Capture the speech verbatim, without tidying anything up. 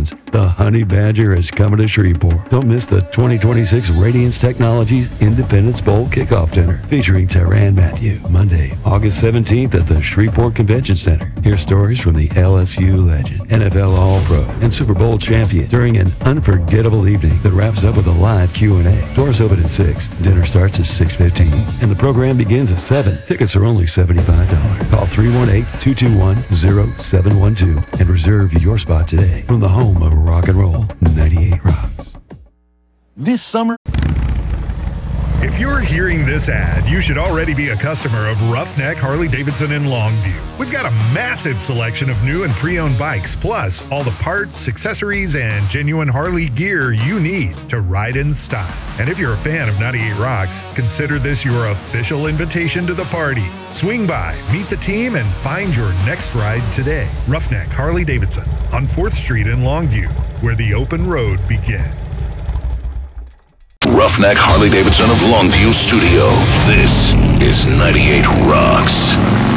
fans, the Honey Badger is coming to Shreveport. Don't miss the twenty twenty-six Radiance Technologies Independence Bowl Kickoff Dinner featuring Tyrann Mathieu, Monday, August seventeenth at the Shreveport Convention Center. Hear stories from the L S U legend, N F L All-Pro, and Super Bowl champion during an unforgettable evening that wraps up with a live Q and A. Doors open at six. Dinner starts at six fifteen, and the program begins at seven. Tickets are only seventy-five dollars. Call three one eight, two two one, zero seven one two and reserve your spot today from the home of rock and roll, ninety-eight Rocks. This summer... If you're hearing this ad, you should already be a customer of Roughneck Harley-Davidson in Longview. We've got a massive selection of new and pre-owned bikes, plus all the parts, accessories, and genuine Harley gear you need to ride in style. And if you're a fan of ninety-eight Rocks, consider this your official invitation to the party. Swing by, meet the team, and find your next ride today. Roughneck Harley-Davidson on fourth Street in Longview, where the open road begins. Roughneck Harley-Davidson of Longview Studio. This is ninety-eight Rocks.